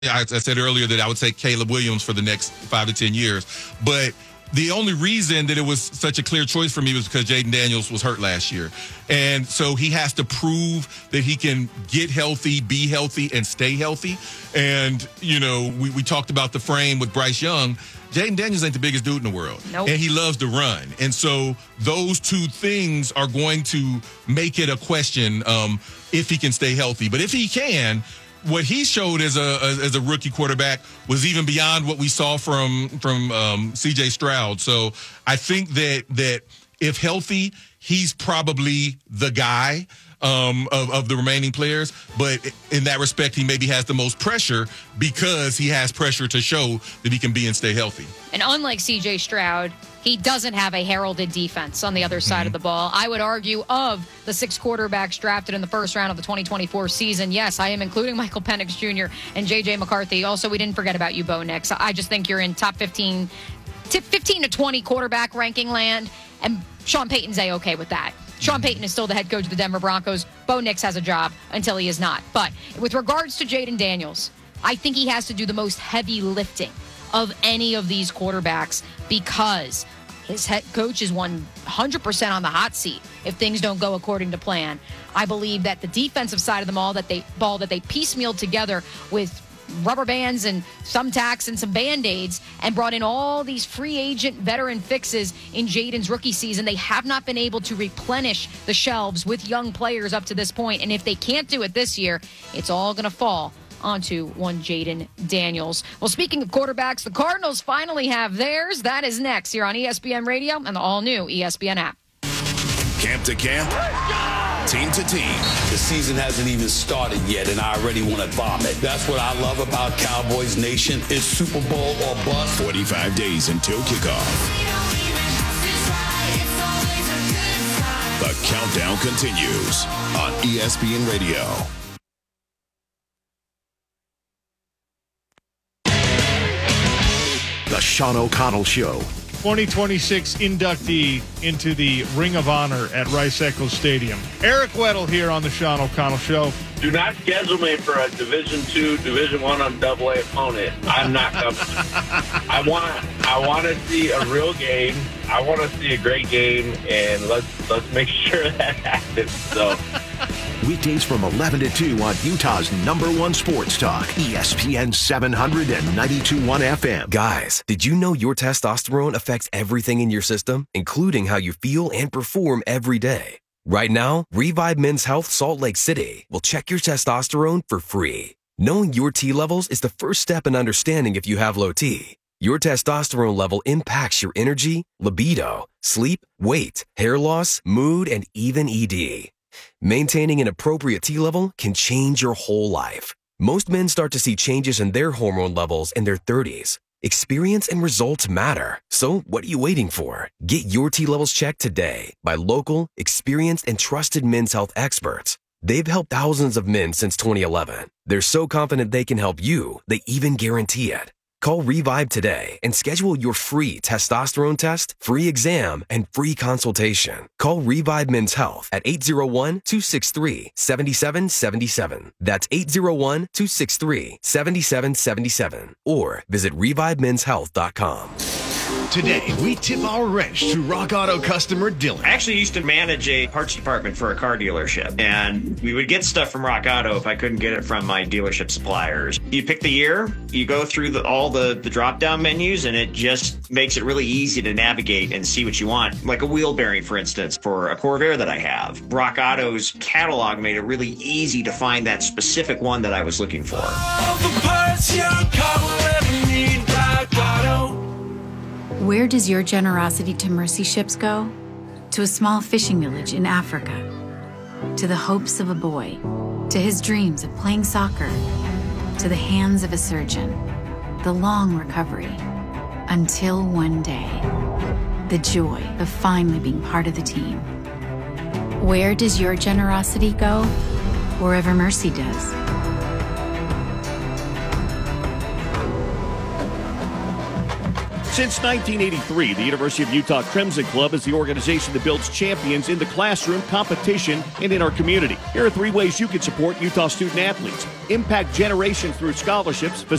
I said earlier that I would take Caleb Williams for the next 5 to 10 years. But the only reason that it was such a clear choice for me was because Jaden Daniels was hurt last year. And so he has to prove that he can get healthy, be healthy, and stay healthy. And, we talked about the frame with Bryce Young. Jaden Daniels ain't the biggest dude in the world. Nope. And he loves to run. And so those two things are going to make it a question if he can stay healthy. But if he can, what he showed as a rookie quarterback was even beyond what we saw from C.J. Stroud. So I think that if healthy, he's probably the guy of the remaining players. But in that respect, he maybe has the most pressure because he has pressure to show that he can be and stay healthy. And unlike C.J. Stroud, he doesn't have a heralded defense on the other side of the ball. I would argue of the 6 quarterbacks drafted in the first round of the 2024 season, yes, I am including Michael Penix Jr. and J.J. McCarthy. Also, we didn't forget about you, Bo Nix. I just think you're in top 15 to 20 quarterback ranking land, and Sean Payton's A-okay with that. Sean Payton is still the head coach of the Denver Broncos. Bo Nix has a job until he is not. But with regards to Jaden Daniels, I think he has to do the most heavy lifting of any of these quarterbacks because his head coach is 100% on the hot seat if things don't go according to plan. I believe that the defensive side of the ball that they piecemealed together with rubber bands and thumbtacks and some Band-Aids and brought in all these free agent veteran fixes in Jaden's rookie season. They have not been able to replenish the shelves with young players up to this point. And if they can't do it this year, it's all going to fall onto one Jaden Daniels. Well, speaking of quarterbacks, the Cardinals finally have theirs. That is next here on ESPN Radio and the all-new ESPN app. Camp to camp, team to team. The season hasn't even started yet, and I already want to vomit. That's what I love about Cowboys Nation. It's Super Bowl or bust. 45 days until kickoff. The countdown continues on ESPN Radio. The Sean O'Connell Show. 2026 inductee into the Ring of Honor at Rice-Eccles Stadium. Eric Weddle here on the Sean O'Connell Show. Do not schedule me for a Division II, Division I on AA opponent. I'm not coming. I want to see a real game. I want to see a great game, and let's make sure that happens. So. Weekdays from 11 to 2 on Utah's #1 sports talk, ESPN 700 and 92.1 FM. Guys, did you know your testosterone affects everything in your system, including how you feel and perform every day? Right now, Revive Men's Health Salt Lake City will check your testosterone for free. Knowing your T levels is the first step in understanding if you have low T. Your testosterone level impacts your energy, libido, sleep, weight, hair loss, mood, and even ED. Maintaining an appropriate T level can change your whole life. Most men start to see changes in their hormone levels in their 30s. Experience and results matter. So what are you waiting for? Get your T levels checked today by local, experienced, and trusted men's health experts. They've helped thousands of men since 2011. They're so confident they can help you, they even guarantee it. Call Revive today and schedule your free testosterone test, free exam, and free consultation. Call Revive Men's Health at 801-263-7777. That's 801-263-7777. Or visit ReviveMen'sHealth.com. Today, we tip our wrench to Rock Auto customer Dylan. I actually used to manage a parts department for a car dealership, and we would get stuff from Rock Auto if I couldn't get it from my dealership suppliers. You pick the year, you go through all the drop-down menus, and it just makes it really easy to navigate and see what you want. Like a wheel bearing, for instance, for a Corvair that I have. Rock Auto's catalog made it really easy to find that specific one that I was looking for. All the parts your car will ever need, Rock Auto. Where does your generosity to Mercy ships go? To a small fishing village in Africa. To the hopes of a boy. To his dreams of playing soccer. To the hands of a surgeon. The long recovery. Until one day. The joy of finally being part of the team. Where does your generosity go? Wherever Mercy does. Since 1983, the University of Utah Crimson Club is the organization that builds champions in the classroom, competition, and in our community. Here are 3 ways you can support Utah student athletes. Impact generations through scholarships,